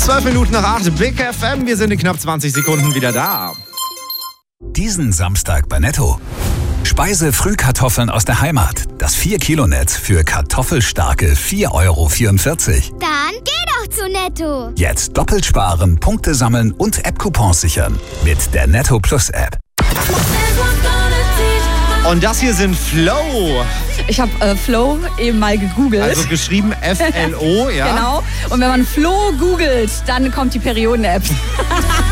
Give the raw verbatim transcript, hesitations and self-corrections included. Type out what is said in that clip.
zwölf Minuten nach acht, Big F M. Wir sind in knapp zwanzig Sekunden wieder da. Diesen Samstag bei Netto. Speise-Frühkartoffeln aus der Heimat. Das vier Kilo Netz für kartoffelstarke vier Euro vierundvierzig. Dann geh doch zu Netto. Jetzt doppelt sparen, Punkte sammeln und App-Coupons sichern. Mit der Netto Plus App. Und das hier sind Flow. Ich habe äh, Flow eben mal gegoogelt. Also geschrieben F L O, ja. Genau. Und wenn man Flow googelt, dann kommt die Perioden-App.